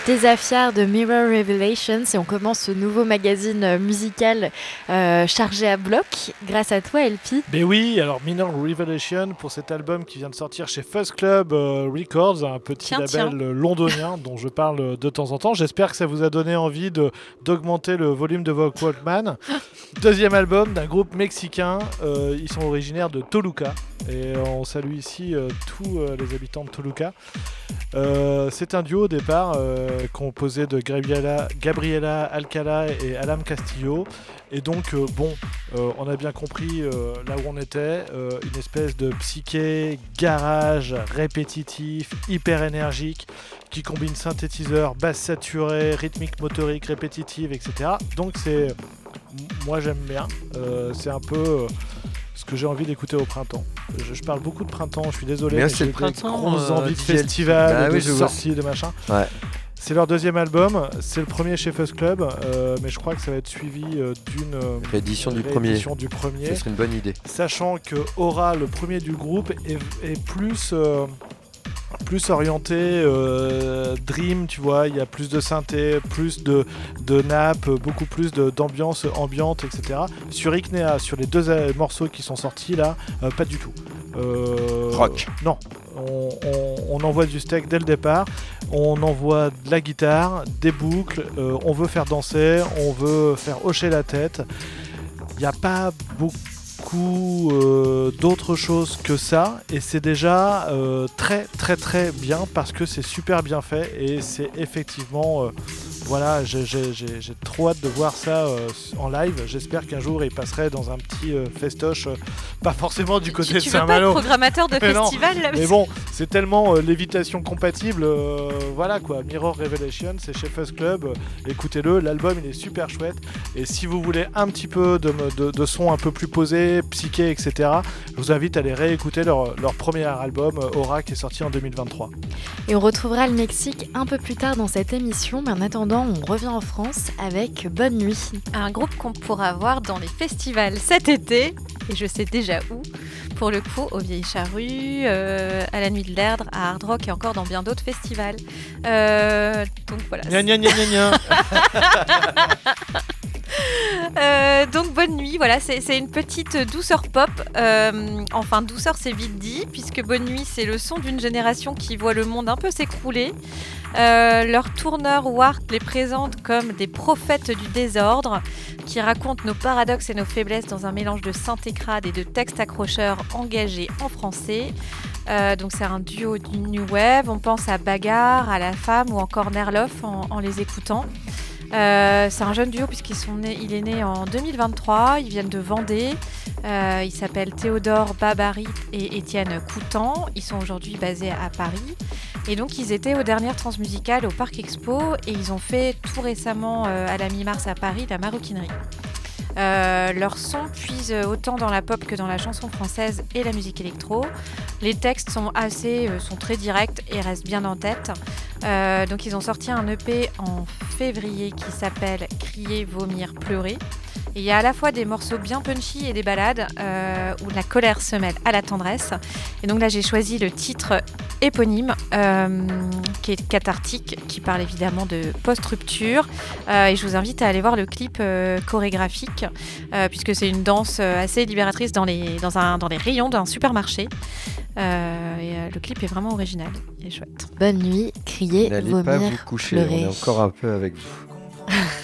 Desafiar de Mirror Revelations et on commence ce nouveau magazine musical chargé à bloc grâce à toi LP. Mais oui, alors Mirror Revelation pour cet album qui vient de sortir chez Fuzz Club Records, un petit label londonien dont je parle de temps en temps. J'espère que ça vous a donné envie d'augmenter le volume de vos Walkman. Deuxième album d'un groupe mexicain, ils sont originaires de Toluca et on salue ici tous les habitants de Toluca. C'est un duo au départ composé de Gabriela Alcala et Alam Castillo. Et donc, on a bien compris là où on était, une espèce de psyché garage répétitif, hyper énergique, qui combine synthétiseur, basse saturée, rythmique motorique répétitive, etc. Donc moi j'aime bien, c'est un peu ce que j'ai envie d'écouter au printemps. Je parle beaucoup de printemps, je suis désolé, mais j'ai des grosses envies de festival, de sorties, de machin. Ouais. C'est leur deuxième album, c'est le premier chez Fuzz Club, mais je crois que ça va être suivi d'une réédition du premier. Ça serait une bonne idée. Sachant que Aura, le premier du groupe, est plus orienté dream, tu vois, il y a plus de synthé, plus de nappes, beaucoup plus d'ambiance ambiante, etc. Sur Icnea, sur les deux morceaux qui sont sortis là, pas du tout. Rock. Non, on envoie du steak dès le départ, on envoie de la guitare, des boucles, on veut faire danser, on veut faire hocher la tête. Il n'y a pas beaucoup d'autres choses que ça et c'est déjà très très très bien parce que c'est super bien fait et c'est effectivement voilà, j'ai trop hâte de voir ça en live. J'espère qu'un jour il passerait dans un petit festoche, pas forcément du côté de Saint-Malo. Tu veux pas être programmateur de festival là, mais bon, c'est tellement lévitation compatible, voilà quoi. Mirror Revelation, c'est chez Fuzz Club, écoutez-le, l'album il est super chouette et si vous voulez un petit peu de son un peu plus posé, psyché, etc., je vous invite à aller réécouter leur premier album, Aura, qui est sorti en 2023. Et on retrouvera le Mexique un peu plus tard dans cette émission, mais en attendant, on revient en France avec Bonne Nuit. Un groupe qu'on pourra voir dans les festivals cet été, et je sais déjà où, pour le coup, aux Vieilles Charrues, à la Nuit de l'Erdre, à Hard Rock et encore dans bien d'autres festivals. Donc voilà. Gna gna gna gna gna. Donc Bonne Nuit, voilà, c'est une petite douceur pop. Enfin, douceur, c'est vite dit, puisque Bonne Nuit, c'est le son d'une génération qui voit le monde un peu s'écrouler. Leur tourneur Wart les présente comme des prophètes du désordre qui racontent nos paradoxes et nos faiblesses dans un mélange de synthé crade et de textes accrocheurs engagés en français. Donc c'est un duo du New Wave, on pense à Bagarre, à La Femme ou encore Nerloff en les écoutant. C'est un jeune duo il est né en 2023, ils viennent de Vendée, ils s'appellent Théodore Babary et Étienne Coutan, ils sont aujourd'hui basés à Paris et donc ils étaient aux dernières transmusicales au Parc Expo et ils ont fait tout récemment à la mi-mars à Paris la Maroquinerie. Leur son puise autant dans la pop que dans la chanson française et la musique électro. Les textes sont très directs et restent bien en tête. Donc ils ont sorti un EP en février qui s'appelle Crier, vomir, pleurer. Et il y a à la fois des morceaux bien punchy et des ballades où la colère se mêle à la tendresse. Et donc là j'ai choisi le titre éponyme qui est cathartique, qui parle évidemment de post-rupture. Et je vous invite à aller voir le clip chorégraphique puisque c'est une danse assez libératrice dans les rayons d'un supermarché. Le clip est vraiment original et chouette. Bonne nuit, criez, N'allez vomir, pas vous coucher, pleurer. on est encore un peu avec vous.